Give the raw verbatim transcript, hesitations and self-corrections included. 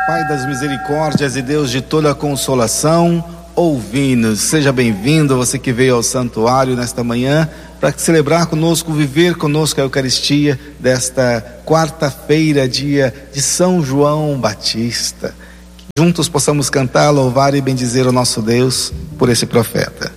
Pai das misericórdias e Deus de toda a consolação, ouvi-nos. Seja bem-vindo, você que veio ao santuário nesta manhã para celebrar conosco, viver conosco a Eucaristia desta quarta-feira, dia de São João Batista. Que juntos possamos cantar, louvar e bendizer o nosso Deus por esse profeta.